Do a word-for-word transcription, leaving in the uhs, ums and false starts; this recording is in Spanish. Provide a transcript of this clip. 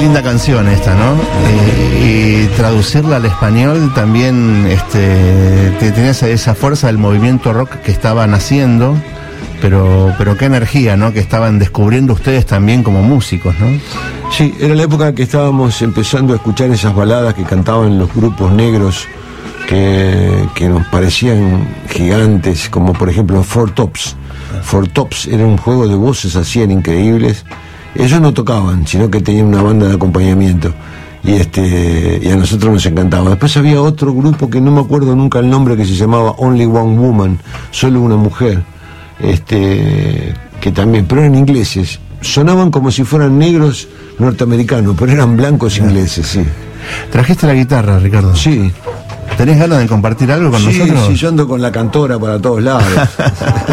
linda canción esta, ¿no? Eh, y traducirla al español también, este, te tenías esa fuerza del movimiento rock que estaban haciendo, pero, pero qué energía, ¿no? Que estaban descubriendo ustedes también como músicos, ¿no? Sí, era la época en que estábamos empezando a escuchar esas baladas que cantaban los grupos negros que, que nos parecían gigantes, como por ejemplo Four Tops. Four Tops era un juego de voces, hacían increíbles. Ellos no tocaban, sino que tenían una banda de acompañamiento. Y este y a nosotros nos encantaba. Después había otro grupo que no me acuerdo nunca el nombre, que se llamaba Only One Woman, solo una mujer. Este que también, pero eran ingleses. Sonaban como si fueran negros norteamericanos, pero eran blancos ingleses, sí. ¿Trajiste la guitarra, Ricardo? Sí. ¿Tenés ganas de compartir algo con sí, nosotros? Sí, yo ando con la cantora para todos lados.